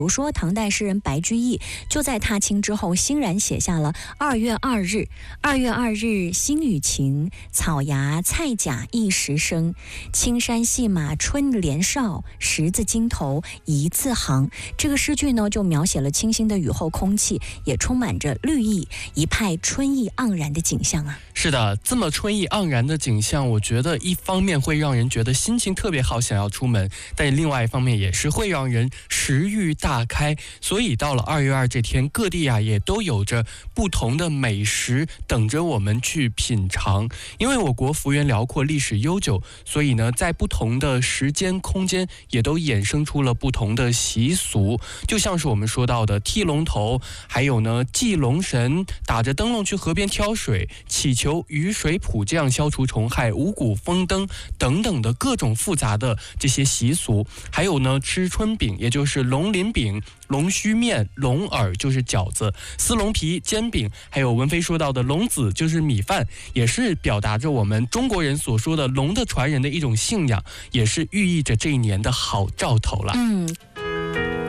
比如说，唐代诗人白居易就在踏青之后，欣然写下了2月2日。2月2日，星雨晴，草芽菜甲一时生。青山细马春连少，十字经头一字行。这个诗句呢，就描写了清新的雨后空气，也充满着绿意，一派春意盎然的景象啊。 是的，这么春意盎然的景象，我觉得一方面会让人觉得心情特别好，想要出门，但另外一方面也是会让人食欲大开。所以到了2月2这天，各地也都有着不同的美食等着我们去品尝。因为我国幅员辽阔，历史悠久，所以呢，在不同的时间空间也都衍生出了不同的习俗。就像是我们说到的剃龙头，还有呢祭龙神，打着灯笼去河边挑水，祈求雨水普降，消除虫害，五谷丰登等等的各种复杂的这些习俗。还有呢吃春饼，也就是龙鳞饼、龙须面、龙耳就是饺子、丝龙皮煎饼，还有文飞说到的龙子就是米饭，也是表达着我们中国人所说的龙的传人的一种信仰，也是寓意着这一年的好兆头了。